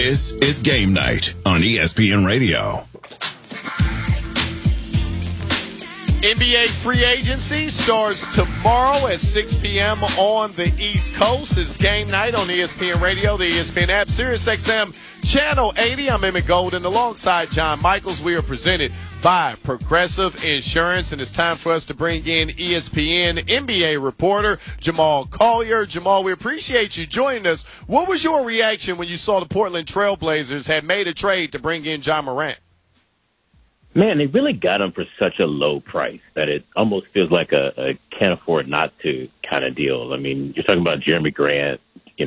This is Game Night on ESPN Radio. NBA free agency starts tomorrow at 6 p.m. on the East Coast. It's Game Night on ESPN Radio, the ESPN app, SiriusXM Channel 80. I'm Emmett Golden alongside John Michaels. We are presented by Progressive Insurance, and it's time for us to bring in ESPN NBA reporter Jamal Collier. Jamal, we appreciate you joining us. What was your reaction when you saw the Portland Trail Blazers had made a trade to bring in Ja Morant? Man, they really got him for such a low price that it almost feels like a can't afford not to kind of deal. I mean, you're talking about Jeremy Grant,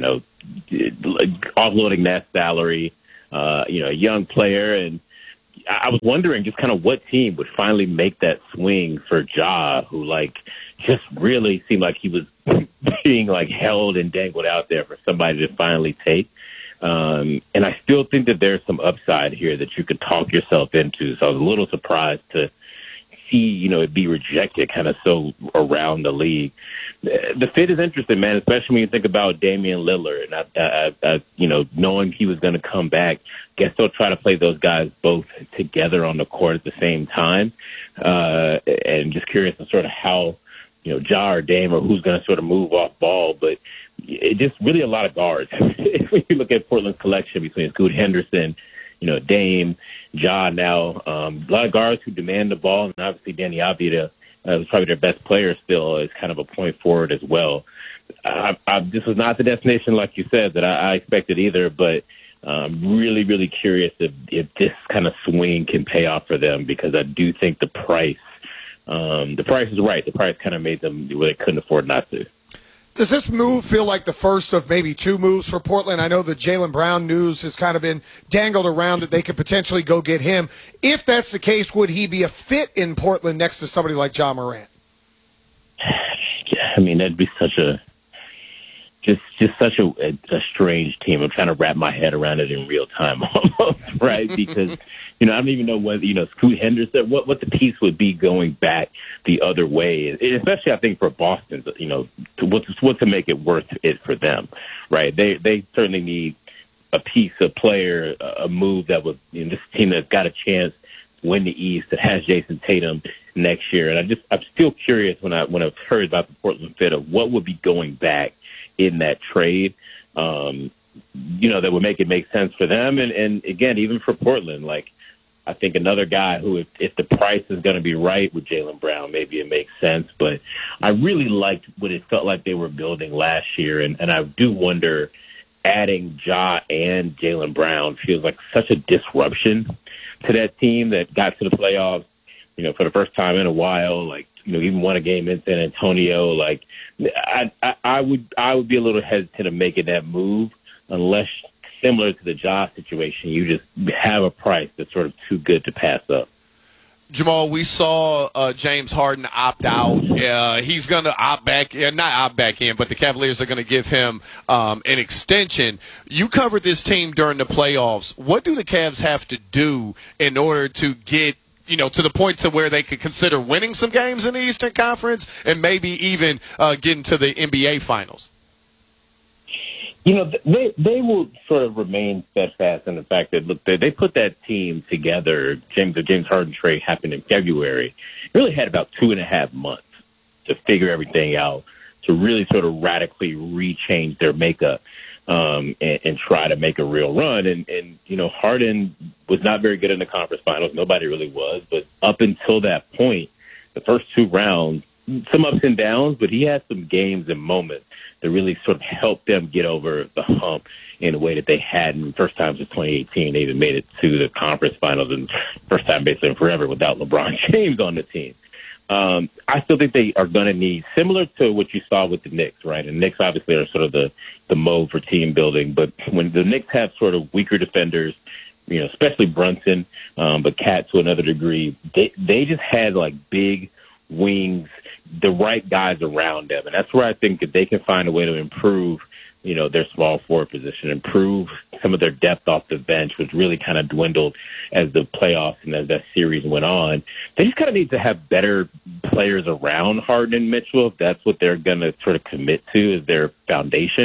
offloading that salary, a young player. And I was wondering just kind of what team would finally make that swing for Ja, who just really seemed like he was being held and dangled out there for somebody to finally take. And I still think that there's some upside here that you could talk yourself into. So I was a little surprised to see, it be rejected kind of so around the league. The fit is interesting, man, especially when you think about Damian Lillard. And knowing he was going to come back, guess they'll try to play those guys both together on the court at the same time. And just curious to sort of how, Ja or Dame or who's going to sort of move off ball. But it just really a lot of guards. When you look at Portland's collection between Scoot Henderson, Dame, Ja now, a lot of guards who demand the ball, and obviously Danny Avdija was probably their best player still as kind of a point forward as well. This was not the destination, like you said, that I expected either, but really, really curious if this kind of swing can pay off for them, because I do think the price is right. The price kind of made them where they couldn't afford not to. Does this move feel like the first of maybe two moves for Portland? I know the Jaylen Brown news has kind of been dangled around that they could potentially go get him. If that's the case, would he be a fit in Portland next to somebody like Ja Morant? I mean, that'd be such a strange team. I'm trying to wrap my head around it in real time almost, right? Because, I don't even know whether, Scoot Henderson, what the piece would be going back the other way. And especially, I think, for Boston, what to make it worth it for them, right? They certainly need a piece, a player, a move that would, this team that's got a chance to win the East, that has Jason Tatum next year. And I'm still curious when I've heard about the Portland fit of what would be going back in that trade, that would make sense for them. And again, even for Portland, I think another guy who, if the price is going to be right with Jaylen Brown, maybe it makes sense. But I really liked what it felt like they were building last year. And I do wonder, adding Ja and Jaylen Brown feels like such a disruption to that team that got to the playoffs, for the first time in a while, even won a game in San Antonio. I would be a little hesitant of making that move unless, similar to the Ja situation, you just have a price that's sort of too good to pass up. Jamal, we saw James Harden opt out. He's going to opt back, not opt back in, but the Cavaliers are going to give him an extension. You covered this team during the playoffs. What do the Cavs have to do in order to get to the point to where they could consider winning some games in the Eastern Conference and maybe even getting to the NBA Finals? They will sort of remain steadfast in the fact that, look, they put that team together. The James Harden trade happened in February. It really had about 2.5 months to figure everything out, to really sort of radically rechange their makeup and try to make a real run. And Harden was not very good in the conference finals. Nobody really was. But up until that point, the first 2 rounds, some ups and downs, but he had some games and moments that really sort of helped them get over the hump in a way that they hadn't. First time since 2018, they even made it to the conference finals, and first time basically in forever without LeBron James on the team. I still think they are going to need, similar to what you saw with the Knicks, right? And Knicks obviously are sort of the mode for team building, but when the Knicks have sort of weaker defenders, especially Brunson, but Cat to another degree, they just had big wings, the right guys around them. And that's where I think that they can find a way to improve, their small forward position, improve some of their depth off the bench, which really kind of dwindled as the playoffs and as that series went on. They just kind of need to have better players around Harden and Mitchell if that's what they're going to sort of commit to as their foundation.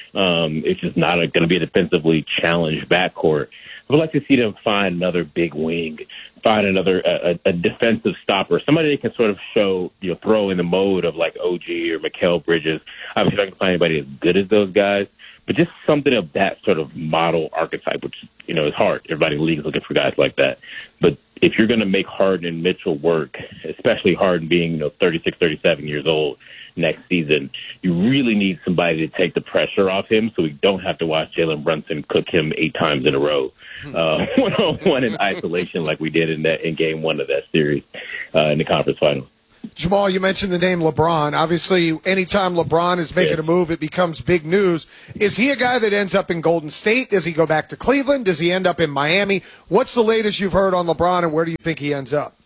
It's just not going to be a defensively challenged backcourt. I would like to see them find another big wing, find another a defensive stopper, somebody that can sort of throw in the mode of like OG or Mikal Bridges. Obviously, I can find anybody as good as those guys, but just something of that sort of model archetype, which is hard. Everybody in the league is looking for guys like that. But if you're going to make Harden and Mitchell work, especially Harden being 36, 37 years old next season, you really need somebody to take the pressure off him so we don't have to watch Jalen Brunson cook him 8 times in a row, one-on-one in isolation like we did in game 1 of that series in the conference final. Jamal, you mentioned the name LeBron. Obviously, anytime LeBron is making a move, it becomes big news. Is he a guy that ends up in Golden State? Does he go back to Cleveland? Does he end up in Miami? What's the latest you've heard on LeBron, and where do you think he ends up?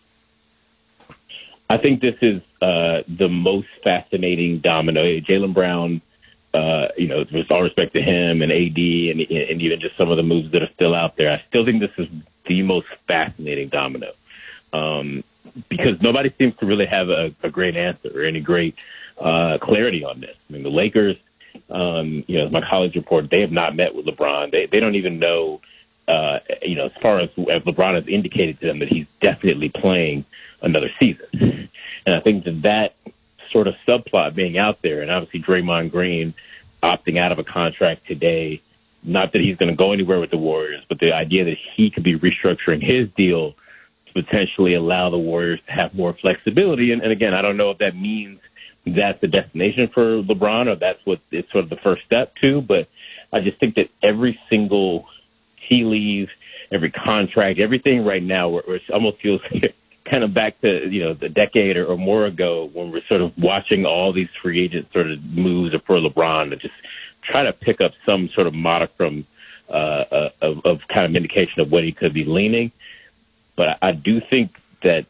I think this is the most fascinating domino. Jaylen Brown, with all respect to him and AD and even just some of the moves that are still out there, I still think this is the most fascinating domino. Because nobody seems to really have a great answer or any great clarity on this. I mean, the Lakers, as my college report, they have not met with LeBron. They don't even know, as far as LeBron has indicated to them that he's definitely playing another season. And I think that sort of subplot being out there, and obviously Draymond Green opting out of a contract today, not that he's going to go anywhere with the Warriors, but the idea that he could be restructuring his deal potentially allow the Warriors to have more flexibility. And again, I don't know if that means that's the destination for LeBron or that's what it's sort of the first step to, but I just think that every single tea leaf, every contract, everything right now, where it almost feels kind of back to, the decade or more ago when we're sort of watching all these free agent sort of moves for LeBron to just try to pick up some sort of modicum of kind of indication of what he could be leaning. But I do think that,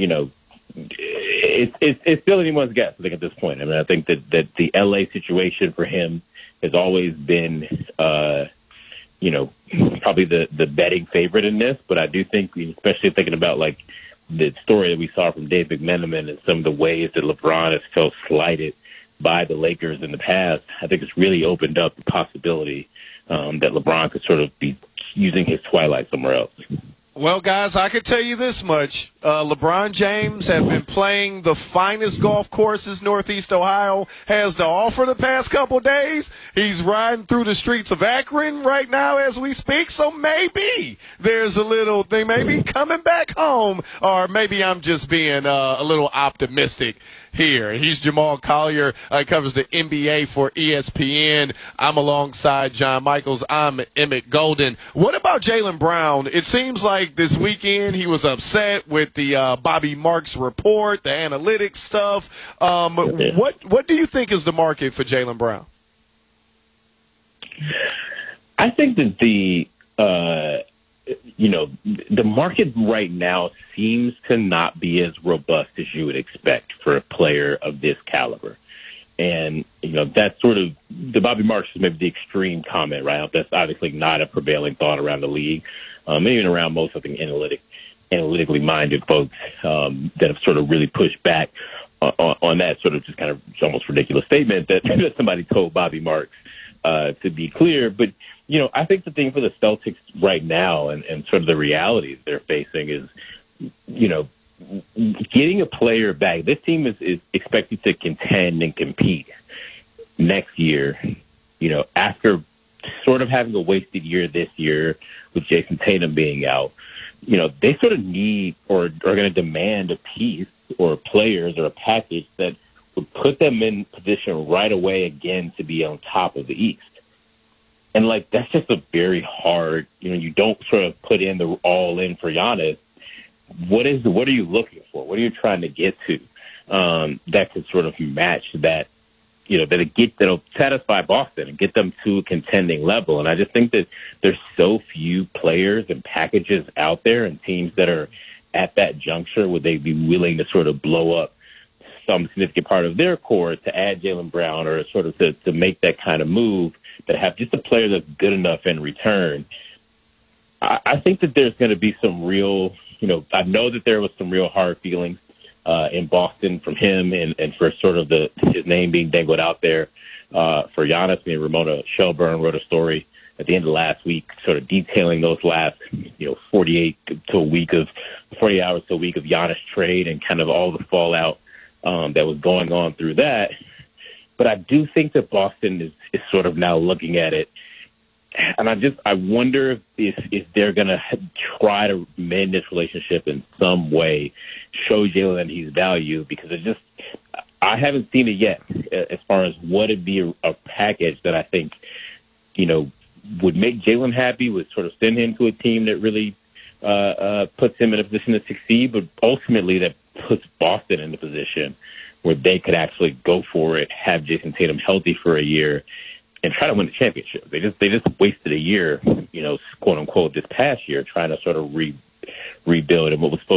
it's still anyone's guess, I think, at this point. I mean, I think that the LA situation for him has always been, probably the betting favorite in this. But I do think, especially thinking about, like, the story that we saw from Dave McMenamin and some of the ways that LeBron has felt slighted by the Lakers in the past, I think it's really opened up the possibility that LeBron could sort of be using his twilight somewhere else. Well, guys, I can tell you this much. LeBron James have been playing the finest golf courses Northeast Ohio has to offer the past couple days. He's riding through the streets of Akron right now as we speak, so maybe there's they may be coming back home, or maybe I'm just being a little optimistic here. He's Jamal Collier. Covers the NBA for ESPN. I'm alongside John Michaels. I'm Emmett Golden. What about Jaylen Brown? It seems like this weekend he was upset with the Bobby Marks report, the analytics stuff. What do you think is the market for Jaylen Brown? I think that the market right now seems to not be as robust as you would expect for a player of this caliber. And, that's sort of the Bobby Marks is maybe the extreme comment, right? That's obviously not a prevailing thought around the league, even around most of the analytically minded folks that have sort of really pushed back on that sort of just kind of almost ridiculous statement that somebody told Bobby Marks, to be clear. But, I think the thing for the Celtics right now and sort of the realities they're facing is, getting a player back. This team is expected to contend and compete next year, after sort of having a wasted year this year with Jason Tatum being out. They sort of need or are going to demand a piece or players or a package that would put them in position right away again to be on top of the East. And, that's just a very hard, you don't sort of put in the all in for Giannis. What are you looking for? What are you trying to get to that could sort of match that, that'll satisfy Boston and get them to a contending level? And I just think that there's so few players and packages out there and teams that are at that juncture where they'd be willing to sort of blow up some significant part of their core to add Jaylen Brown or sort of to make that kind of move, that have just a player that's good enough in return. I think that there's going to be some real, I know that there was some real hard feelings in Boston from him and for sort of his name being dangled out there for Giannis. I mean, Ramona Shelburne wrote a story at the end of last week, sort of detailing those last, 48 to a week of 40 hours to a week of Giannis trade and kind of all the fallout that was going on through that. But I do think that Boston is sort of now looking at it, and I wonder if they're going to try to mend this relationship in some way, show Jalen that he's valued, because I haven't seen it yet as far as what would be a package that I think, would make Jalen happy, would sort of send him to a team that really puts him in a position to succeed, but ultimately that puts Boston in a position where they could actually go for it, have Jason Tatum healthy for a year, and try to win the championship. They just wasted a year, quote unquote, this past year trying to sort of rebuild, and what was supposed